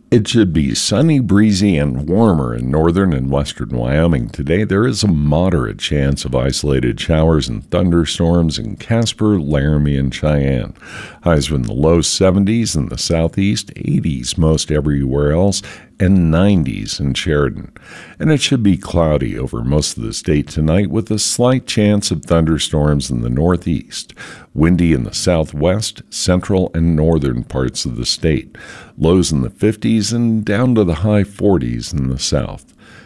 It should be sunny, breezy, and warmer in northern and western Wyoming today. There is a moderate chance of isolated showers and thunderstorms in Casper, Laramie, and Cheyenne. Highs are in the low 70s in the southeast, 80s most everywhere else, and 90s in Sheridan. And it should be cloudy over most of the state tonight with a slight chance of thunderstorms in the northeast. Windy in the southwest, central, and northern parts of the state. Lows in the 50s and down to the high 40s in the south.